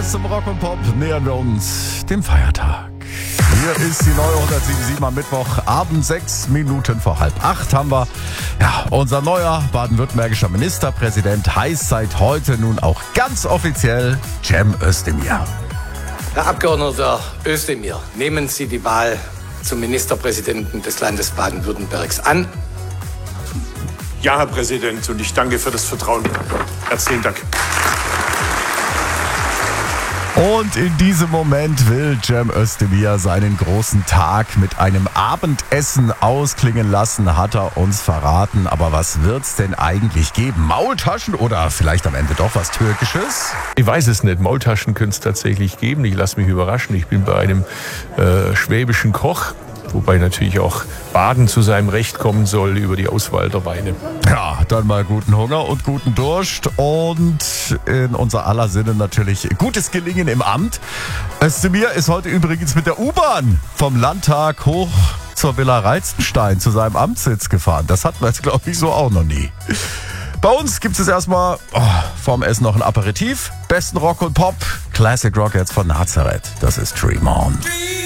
zum Rock und Pop nähern wir uns dem Feiertag. Hier ist die neue 107.7 am Mittwochabend, 6 Minuten vor 7:30 haben wir. Ja, unser neuer baden-württembergischer Ministerpräsident heißt seit heute nun auch ganz offiziell Cem Özdemir. Herr Abgeordneter Özdemir, nehmen Sie die Wahl zum Ministerpräsidenten des Landes Baden-Württembergs an? Ja, Herr Präsident, und ich danke für das Vertrauen. Herzlichen Dank. Und in diesem Moment will Cem Özdemir seinen großen Tag mit einem Abendessen ausklingen lassen, hat er uns verraten. Aber was wird's denn eigentlich geben? Maultaschen oder vielleicht am Ende doch was Türkisches? Ich weiß es nicht. Maultaschen könnte es tatsächlich geben. Ich lasse mich überraschen. Ich bin bei einem schwäbischen Koch, wobei natürlich auch Baden zu seinem Recht kommen soll über die Auswahl der Weine. Ja, dann mal guten Hunger und guten Durst und in unser aller Sinne natürlich gutes Gelingen im Amt. Özdemir ist heute übrigens mit der U-Bahn vom Landtag hoch zur Villa Reitzenstein zu seinem Amtssitz gefahren. Das hatten wir jetzt, glaube ich, so auch noch nie. Bei uns gibt es erstmal vorm Essen noch ein Aperitif. Besten Rock und Pop. Classic Rock jetzt von Nazareth. Das ist Dream On.